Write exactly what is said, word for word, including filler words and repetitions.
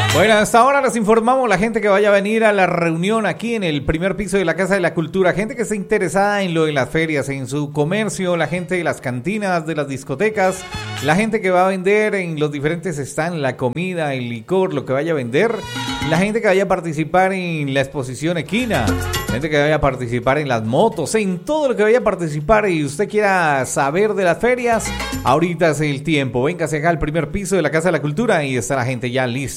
Bueno, hasta ahora les informamos la gente que vaya a venir a la reunión aquí en el primer piso de la Casa de la Cultura, gente que esté interesada en lo de las ferias, en su comercio, la gente de las cantinas, de las discotecas, la gente que va a vender en los diferentes stands, la comida, el licor, lo que vaya a vender, la gente que vaya a participar en la exposición equina, gente que vaya a participar en las motos, en todo lo que vaya a participar y usted quiera saber de las ferias, ahorita es el tiempo. Véngase acá al primer piso de la Casa de la Cultura y está la gente ya lista.